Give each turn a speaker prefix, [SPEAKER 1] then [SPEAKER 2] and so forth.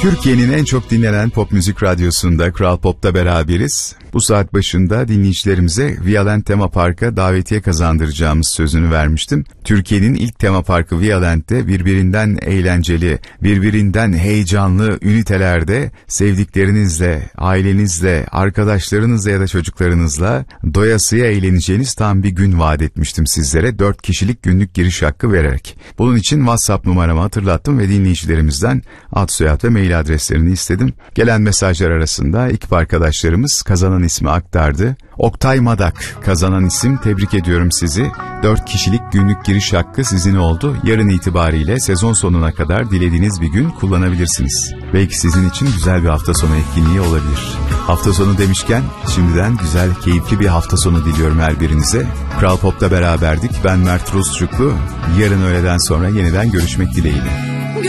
[SPEAKER 1] Türkiye'nin en çok dinlenen pop müzik radyosunda Kral Pop'ta beraberiz. Bu saat başında dinleyicilerimize Violent Tema Park'a davetiye kazandıracağımız sözünü vermiştim. Türkiye'nin ilk tema parkı Violent'te birbirinden eğlenceli, birbirinden heyecanlı ünitelerde sevdiklerinizle, ailenizle, arkadaşlarınızla ya da çocuklarınızla doyasıya eğleneceğiniz tam bir gün vaat etmiştim sizlere 4 kişilik günlük giriş hakkı vererek. Bunun için WhatsApp numaramı hatırlattım ve dinleyicilerimizden ad, soyad ve mail adreslerini istedim. Gelen mesajlar arasında ekip arkadaşlarımız kazanan ismi aktardı. Oktay Madak kazanan isim, tebrik ediyorum sizi. 4 kişilik günlük giriş hakkı sizin oldu. Yarın itibariyle sezon sonuna kadar dilediğiniz bir gün kullanabilirsiniz. Belki sizin için güzel bir hafta sonu etkinliği olabilir. Hafta sonu demişken şimdiden güzel, keyifli bir hafta sonu diliyorum her birinize. Kral Pop'ta beraberdik. Ben Mert Rusçuklu. Yarın öğleden sonra yeniden görüşmek dileğiyle.